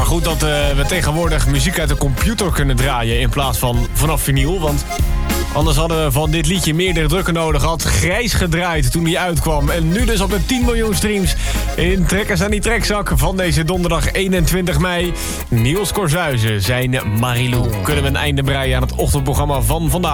Maar goed dat we tegenwoordig muziek uit de computer kunnen draaien in plaats van vanaf vinyl. Want anders hadden we van dit liedje meerdere drukken nodig. Had Grijs gedraaid toen die uitkwam. En nu dus op de 10 miljoen streams in Trekkers aan die Trekzak van deze donderdag 21 mei. Niels Corzuizen zijn Marilou. Kunnen we een einde breien aan het ochtendprogramma van vandaag.